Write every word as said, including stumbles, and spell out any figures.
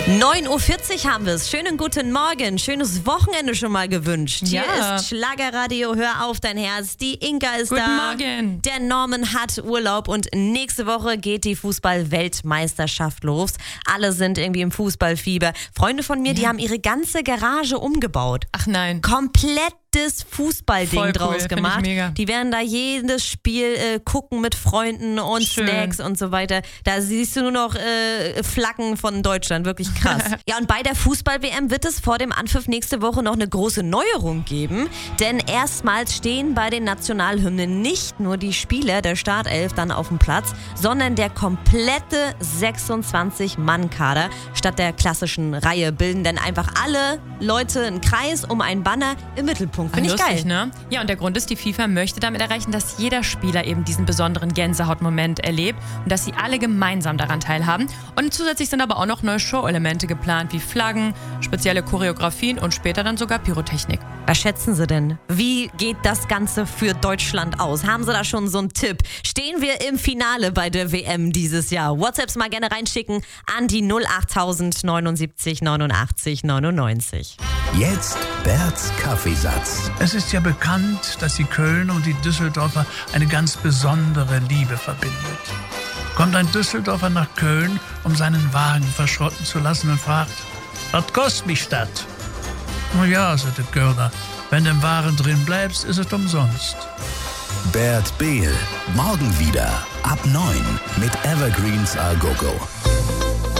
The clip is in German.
neun Uhr vierzig haben wir es. Schönen guten Morgen. Schönes Wochenende schon mal gewünscht. Ja. Hier ist Schlagerradio. Hör auf dein Herz. Die Inka ist Guten da. Morgen. Der Norman hat Urlaub und nächste Woche geht die Fußball-Weltmeisterschaft los. Alle sind irgendwie im Fußballfieber. Freunde von mir, Ja. die haben ihre ganze Garage umgebaut. Ach nein. Komplett das Fußballding Voll cool, draus find ich gemacht. mega. Die werden da jedes Spiel äh, gucken mit Freunden und Schön. Snacks und so weiter. Da siehst du nur noch äh, Flaggen von Deutschland. Wirklich krass. Ja, und bei der Fußball-W M wird es vor dem Anpfiff nächste Woche noch eine große Neuerung geben. Denn erstmals stehen bei den Nationalhymnen nicht nur die Spieler der Startelf dann auf dem Platz, sondern der komplette sechsundzwanzig-Mann-Kader. Statt der klassischen Reihe bilden dann einfach alle Leute einen Kreis um einen Banner im Mittelpunkt. Finde ich Lustig, geil. ne? Ja, und der Grund ist, die FIFA möchte damit erreichen, dass jeder Spieler eben diesen besonderen Gänsehautmoment erlebt und dass sie alle gemeinsam daran teilhaben. Und zusätzlich sind aber auch noch neue Show-Elemente geplant, wie Flaggen, spezielle Choreografien und später dann sogar Pyrotechnik. Was schätzen Sie denn? Wie geht das Ganze für Deutschland aus? Haben Sie da schon so einen Tipp? Stehen wir im Finale bei der W M dieses Jahr? WhatsApps mal gerne reinschicken an die null achttausend neunundsiebzig neunundachtzig neunundneunzig. Jetzt Berts Kaffeesatz. Es ist ja bekannt, dass die Kölner und die Düsseldorfer eine ganz besondere Liebe verbindet. Kommt ein Düsseldorfer nach Köln, um seinen Wagen verschrotten zu lassen und fragt, was kostet mich das? Na ja, sagt der Kölner, wenn du im Wagen drin bleibst, ist es umsonst. Bert Behl. Morgen wieder ab neun mit Evergreens A Go Go.